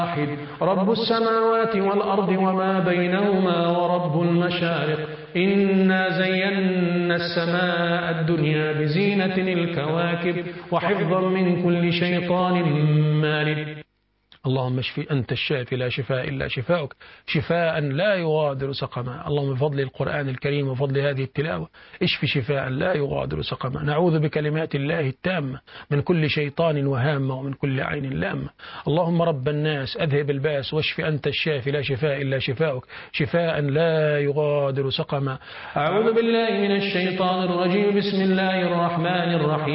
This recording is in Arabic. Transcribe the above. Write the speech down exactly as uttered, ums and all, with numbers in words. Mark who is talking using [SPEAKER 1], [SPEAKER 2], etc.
[SPEAKER 1] واحد رب السماوات والأرض وما بينهما ورب المشارق إنا زينا السماء الدنيا بزينة الكواكب وحفظا من كل شيطان مارد. اللهم اشفي أنت الشافي لا شفاء إلا شفاؤك شفاء لا يغادر سقما. اللهم بفضل القرآن الكريم وفضل هذه التلاوة اشفي شفاء لا يغادر سقما. نعوذ بكلمات الله التامة من كل شيطان وهامة ومن كل عين لامة. اللهم رب الناس أذهب الباس واشف أنت الشافي لا شفاء إلا شفاؤك شفاء لا يغادر سقما. أعوذ بالله من الشيطان الرجيم. بسم الله الرحمن الرحيم.